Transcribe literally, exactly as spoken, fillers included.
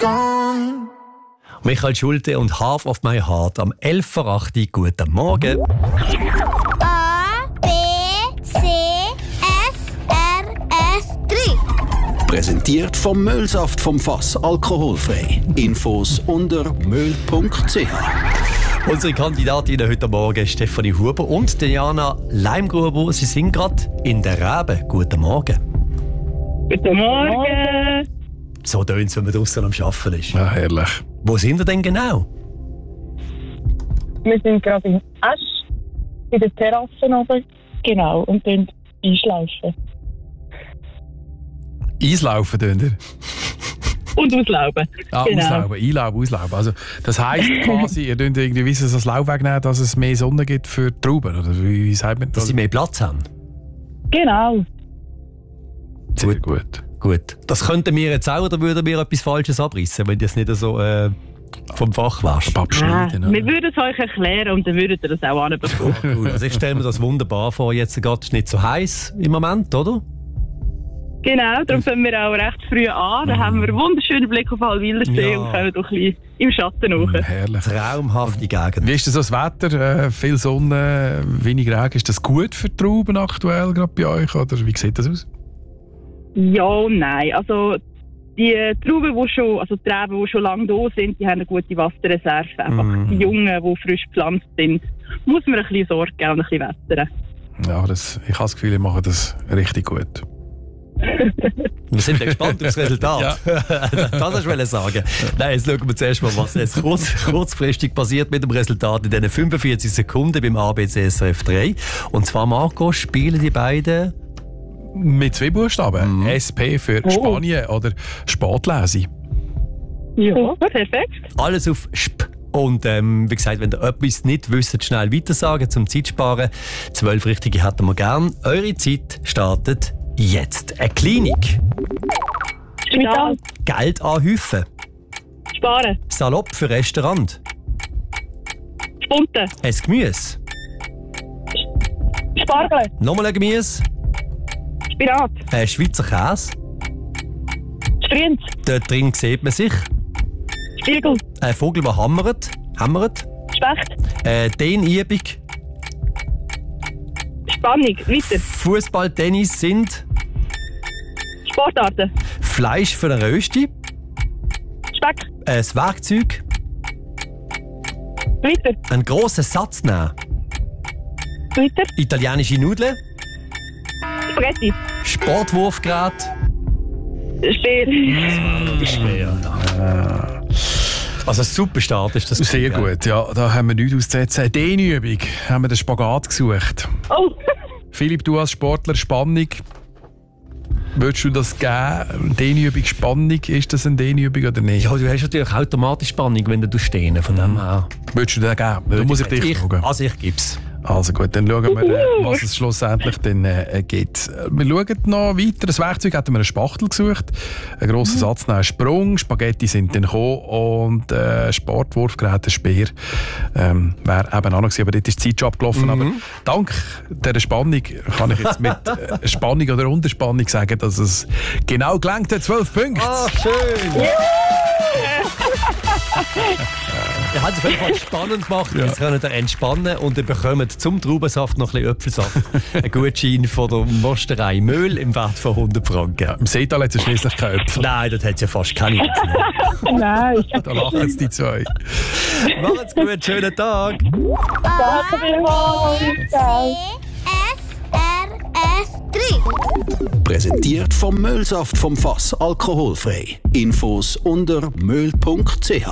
gone. Michael Schulte und Half of My Heart am elf vor acht. Guten Morgen. A, B, C, F, R, S, drei. Präsentiert vom Müllsaft vom Fass, alkoholfrei. Infos unter müll punkt c h. Unsere Kandidatinnen heute Morgen Stefanie Huber und Diana Leimgruber. Sie sind gerade in der Rebe. Guten Morgen. Guten Morgen. So tönt es, wenn man draußen am Arbeiten ist. Ja, herrlich. Wo sind wir denn genau? Wir sind gerade in Esch, in der Terrasse oben. Genau, und dann einschleifen. Eislaufen, tun ihr? Und auslaufen. Ah, genau. auslaufen, einlaufen, auslaufen. Also, das heisst quasi, ihr könnt irgendwie wissen, dass es Laufweg nehmen, dass es mehr Sonne gibt für die Trauben, oder wie, wie sagt man das? Dass sie mehr Platz haben. Genau. Sehr gut. Gut. Das könnten wir jetzt auch, oder würden wir etwas Falsches abrissen, wenn das nicht so äh, vom Fach wärst? Abschneiden, Ah, wir würden es euch erklären und dann würdet ihr das auch anbekommen. Cool. Also ich stelle mir das wunderbar vor. Jetzt geht es nicht so heiß im Moment, oder? Genau, darum fangen wir auch recht früh an. Dann haben wir einen wunderschönen Blick auf Allwildersee Ja. und können doch ein bisschen im Schatten hoch. Herrlich. Traumhafte Gegend. Wie ist das, das Wetter? Äh, viel Sonne, wenig Regen. Ist das gut für die Trauben aktuell gerade bei euch? Oder wie sieht das aus? Ja und nein. Also die Trauben, die schon, also die Reben, die schon lange da sind, die haben eine gute Wasserreserve. Einfach Mhm. die Jungen, die frisch gepflanzt sind, muss man ein bisschen Sorge geben und ein bisschen wässern. Ja, das, ich habe das Gefühl, ich mache das richtig gut. Wir sind ja gespannt auf das Resultat. Das hast du sagen. Nein, jetzt schauen wir zuerst mal, was jetzt kurz, kurzfristig passiert mit dem Resultat in diesen fünfundvierzig Sekunden beim A B C S R F drei. Und zwar, Marco, spielen die beiden Mit zwei Buchstaben. Mhm. S P für Oh. Spanien oder Spatlese. Ja, perfekt. alles auf Sp. Und ähm, wie gesagt, wenn ihr etwas nicht wisst, schnell weitersagen, zum Zeitsparen. Zwölf Richtige hätten wir gern. Eure Zeit startet jetzt. Eine Klinik. Spital. Geld anhäufen. Sparen. Salopp für Restaurant. Spunten. Ein Gemüse. Spargel. Nochmal ein Gemüse. Spinat. Ein Schweizer Käse. Strünz. Dort drin sieht man sich. Spiegel. Ein Vogel, der hammert. Hammert. Specht. Eine Dehnübung. Spannung. Weiter. Fußball, Tennis sind Sportarten. Fleisch für eine Rösti. Speck. Ein Werkzeug. Weiter. Einen grossen Satz nehmen. Weiter. Italienische Nudeln. Spaghetti. Sportwurfgerät. Speer. Schwer. Also ein super Start ist das. Sehr gut, ja. Da haben wir nichts auszusetzen. Eine Dehnübung haben wir den Spagat gesucht. Oh. Philipp, du als Sportler, Spannung. Würdest du das geben? Dehnübung, Spannung, ist das eine Dehnübung oder nicht? Ja, du hast natürlich automatisch Spannung, wenn du stehen. Von dem her. Würdest du das geben? Da muss ich dich ich, fragen. Also ich gebe es. Also gut, dann schauen wir, äh, was es schlussendlich dann äh, gibt. Wir schauen noch weiter. Das Werkzeug hatten wir einen Spachtel gesucht. Ein grosser Satz, ein Sprung. Spaghetti sind dann gekommen und äh, Sportwurfgerät, ein Speer. Ähm, wäre eben auch noch gewesen, aber dort ist die Zeit schon abgelaufen. Aber dank dieser Spannung kann ich jetzt mit äh, Spannung oder Unterspannung sagen, dass es genau gelangt hat. zwölf Punkte. Ah, schön! Ich habe es auf jeden Fall spannend gemacht. Ja. Jetzt könnt ihr entspannen und ihr bekommt zum Traubensaft noch ein bisschen Apfelsaft. Ein Gutschein von der Mosterei Müll im Wert von hundert Franken. Im Seetal hat es schliesslich keine Äpfel. Nein, das hat ja fast keine. Nein. Da lachen jetzt die zwei. Macht's gut, schönen Tag! Danke vielmals. Ciao. F, R, S, drei. Präsentiert vom Müllsaft vom Fass, alkoholfrei. Infos unter müll punkt c h.